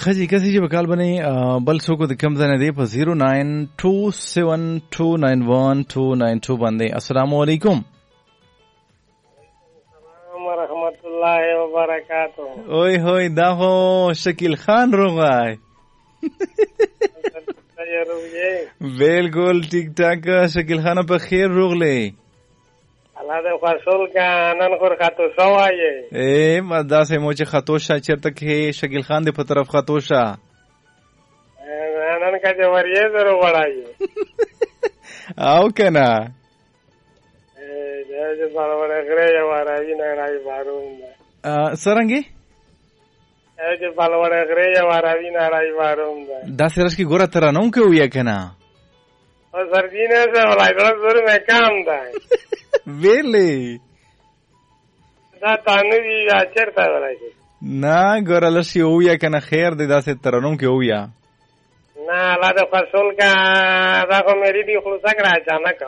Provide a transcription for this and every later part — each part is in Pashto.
خجی کسی چې بکال بنی بل څوک د کم ځنه دی په 09272912992 باندې. السلام علیکم ورحمت الله وبرکاتہ. اوی هوی دا هو شکیل خان روغای. بالکل ٹھیک ٹھاک شکیل خان په خیر روغلی. الله دې خاصول کا نن خور خاطو سوایې اے مدا سه مو چې خطوشا چرته کې شکیل خان دې په طرف خطوشا نن کا دې وریه زرو وړای او کنه دې باور غره یا وراوی نه راي باروم سرنګي دې باور غره یا وراوی نه راي باروم دا سرش کی ګوره تر نوم کې ویا کنه او سردینه زه ولای زره مې کام ده ویلې دا تانه وی چرته ولای نه ګوره لسی ویا کنه خیر دې دا سه تر نوم کې ویا نه لا د فصل کا دا کو مری دی خلاص کړه اچانک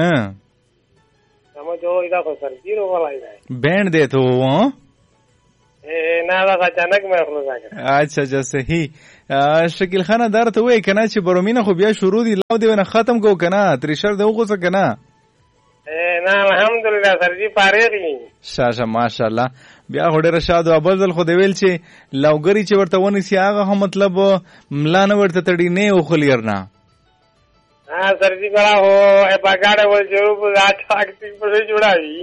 سمجھو دا کو سردینه ولای بینڈ دے تو نه دا اچانک مې خلاص کړه. اچھا اچھا صحیح. شکیل خان دار ته وای کنه چې برومینه خو بیا شروع دی لاو دی نه ختم کو کنه تریشر دی وګوسه کنه. نه الحمدلله سرجی پاریږي شاشه ماشاءالله. بیا هډه رشاد ابل ځل خو دی ویل چې لوګری چې ورته ونی سی هغه مطلب ملانه ورته تړي نه او خلیر نه. ها سرجی بڑا هو ا پاګاړه ول جو په اټاک تی په جوړاوي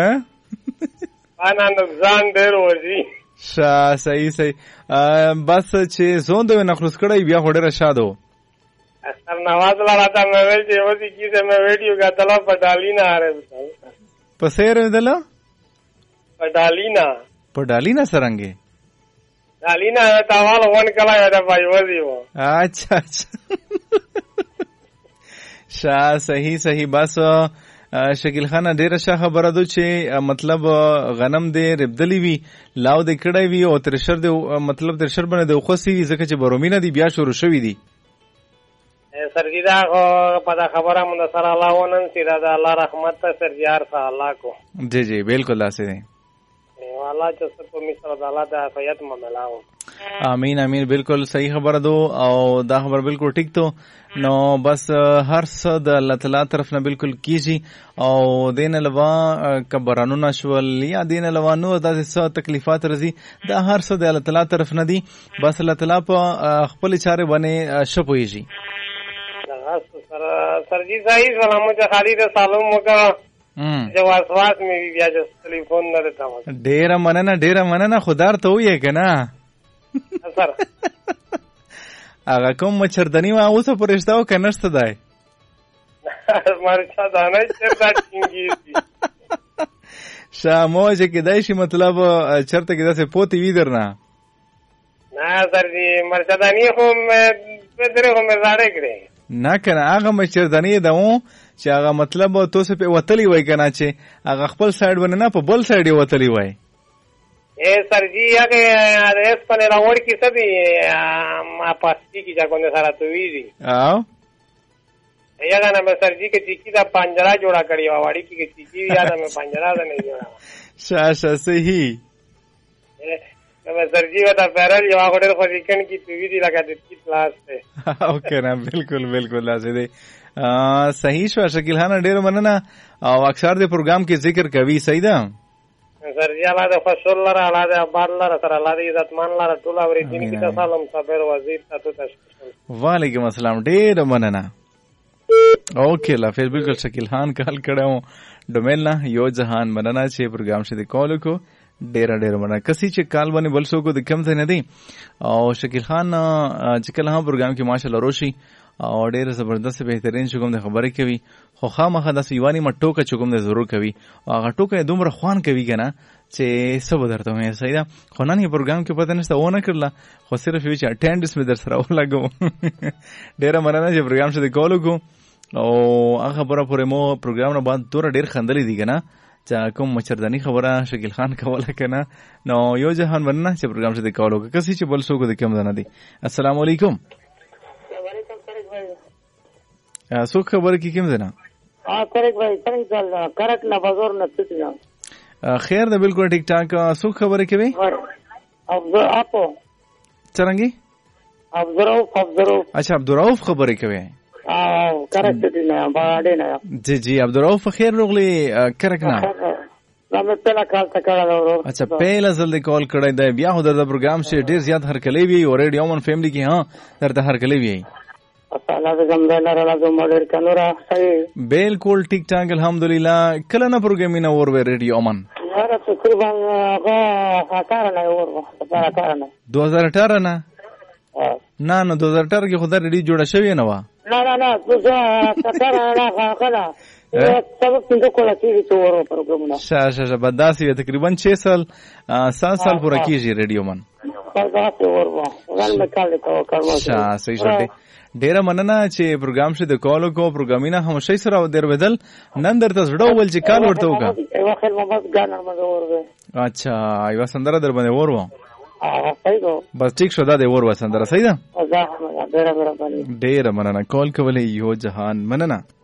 انا نقصان ډیر ورځي. صحیح صحیح. بس چې زون د نخلص کړی بیا هډه رشادو اختر نواز لړاته مې ویل چې ودی کیسه مې ویډیو غاتلا پټالینا اره پسیر دلا پټالینا سرنګي ډالینا تاوال ون کلا دا پای ودی و. اچھا اچھا صحیح صحیح. بس شکیل خان ډیره ښه خبره ده چې مطلب غنم دې ربدلی وي لاو دې کړی وي او ترشر دې مطلب ترشر باندې د خوسي وي ځکه چې برومینه دی بیا شروع شوی دی. سرجیدا په دا خبره مون سره الله ونن سیدا د الله رحمت ته سرجار سره الله کو جی جی بالکل لاسه دی والله چې څه په مثال د الله د عافیت مملاو. امین امین. بالکل صحیح خبره دو او دا خبر بالکل ټیک تو نو بس هر څه د الله تعالی طرف نه بالکل کیږي او دین لوا کبرانو نشول یا دین لوا نو د څه تکلیفات رزي دا هر څه د الله تعالی طرف نه دي. بس الله تعالی په خپل چاره باندې شپويږي. سرجی صحیح سلامو چې خالد سلام وکړه جو واسواس می بیا چې ټلیفون نه دیتا و. ډیر مننه خدای ته وې کنه سر هغه کوم مچردنی ما اوسه پرشتاو کنهشته دای مرچا دانه چرته ټینګی شامو چې کدای شي مطلب چرته کدا سه پوتی وی درنا نه سرجی مرچا دانی خو په درې خو مې زاړه کړې نه کنه هغه مچردنی دمو چې هغه مطلب تو سه په وتلی وای کنه چې هغه خپل سایډ ونه نه په بل سایډ وتلی وای. اے سرجی هغه اس په راوړ کې څه دی ما پاستی کې ځکه نه سره تو ویری او هغه نه مې سرجی کې چې دا پنجره جوړا کړی و واړی کې چې یاد مې پنجره نه جوړا شاشه صحیح. نو سرجی وتا پیرل یو هغه ډېر خو ویکند کې تو ویری لگا دې کی کلاس ته اوکے نه بالکل لازم دی. صحیح شو شکیل خان ډېر مننه او اکثر د پروګرام کې ذکر کوي صحیح ده سرجی الله د فصل لره الله د آباد لره سره الله د عزتمان لره ټول اوریدونکو کې سلام صبر وزیر تاسو ته وعلیکم السلام ډېر مننه. اوکے لا فیر بالکل شکیل خان کال کړو ډومل نه یو جهان مننه چې پروګرام شه د کال کو ډیر مننه کسي چې کال باندې بل سو کو د کم ځای نه دی او شکیل خان چې کله هم پروګرام کې ماشاءالله روشي او ډیر زبردست بهترین شګم د خبرې کوي خو خامخا د سیوانی مټوکه چګم د ضرور کوي او هغه ټوکه دومره خوان کوي کنه چې سبا درته مې صحیح ده خو نن یې پروګرام کې پته نشته ونه کړله خو صرف یو چې اټینډنس مې در سره ولګو ډیر مننه چې پروګرام شه د کولو کو او هغه خبره پورې مو پروګرام نه بعد تور ډیر خندلې دي کنه چې کوم مچردانی خبره شکیل خان کوله کنه نو یو جهان مننه چې پروګرام شه د کولو کو کسي چې بل سو کو د کم نه دي. السلام علیکم. څوک خبره کې کوم ځنه کرک بھائی کرک نه بازار نه څه خیر ده بالکل ټیک ټاک. څوک خبره کوي افضل اپو څنګه عبدالرؤف اچھا عبدالرؤف خبرې کوي کرک دې نه باندې نه جی جی عبدالرؤف خیر روغلی کرک نه زموږ په کال ته کړه. اچھا پہلا ځل دې کال کړی دی بیا خو د پروګرام شي ډیر زیات هرکلی وی او ریډیو من فیملی کې ها درته هرکلی وی الله دې زموږ لاره راځو مډر کنورا صحیح بالکل ټیک ټاک الحمدلله کله نه پروګرام نه اور وی ریډیو من یاره تقریبا هغه کار نه اور کار نه 2018 نه نه 2018 کې خدای ریډیو جوړه شوی نه و نه 2018 نه هغه سبب څنګه کوله چې تو ورو پروګرامونه شاشه بداسي تقریبا 6 سال 7 سال پورا کیږي ریډیو من بداسي ورو ځان مې کال ته کارو صحیح شته ډیره مننه چې پروګرام شه د کالو کو پروګرامینه همشي سره در بدل نن درته زړه ول چې کال ورته وکا یو خل محمد ګان محمد ورو اچھا یو سندره در باندې ورو صحیح ده بس ټیک شو دا د ورو سندره صحیح ده ډیره مننه ډیره مننه کال کولې یو جهان مننه